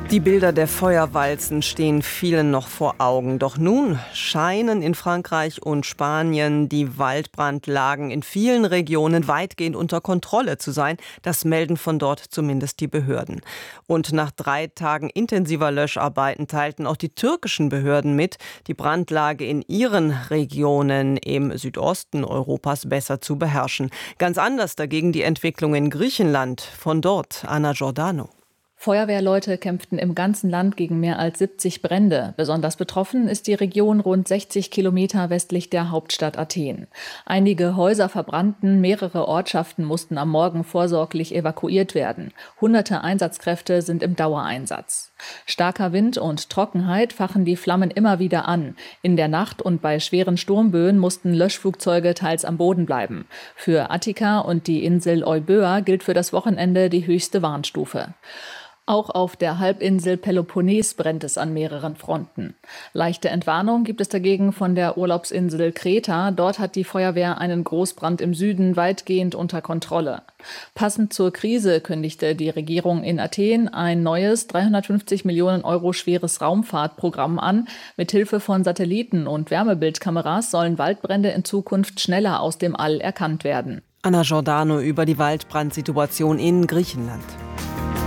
Die Bilder der Feuerwalzen stehen vielen noch vor Augen. Doch nun scheinen in Frankreich und Spanien die Waldbrandlagen in vielen Regionen weitgehend unter Kontrolle zu sein. Das melden von dort zumindest die Behörden. Und nach 3 Tagen intensiver Löscharbeiten teilten auch die türkischen Behörden mit, die Brandlage in ihren Regionen im Südosten Europas besser zu beherrschen. Ganz anders dagegen die Entwicklung in Griechenland. Von dort Anna Giordano. Feuerwehrleute kämpften im ganzen Land gegen mehr als 70 Brände. Besonders betroffen ist die Region rund 60 Kilometer westlich der Hauptstadt Athen. Einige Häuser verbrannten, mehrere Ortschaften mussten am Morgen vorsorglich evakuiert werden. Hunderte Einsatzkräfte sind im Dauereinsatz. Starker Wind und Trockenheit fachen die Flammen immer wieder an. In der Nacht und bei schweren Sturmböen mussten Löschflugzeuge teils am Boden bleiben. Für Attika und die Insel Euböa gilt für das Wochenende die höchste Warnstufe. Auch auf der Halbinsel Peloponnes brennt es an mehreren Fronten. Leichte Entwarnung gibt es dagegen von der Urlaubsinsel Kreta. Dort hat die Feuerwehr einen Großbrand im Süden weitgehend unter Kontrolle. Passend zur Krise kündigte die Regierung in Athen ein neues 350 Millionen Euro schweres Raumfahrtprogramm an. Mithilfe von Satelliten und Wärmebildkameras sollen Waldbrände in Zukunft schneller aus dem All erkannt werden. Anna Giordano über die Waldbrandsituation in Griechenland.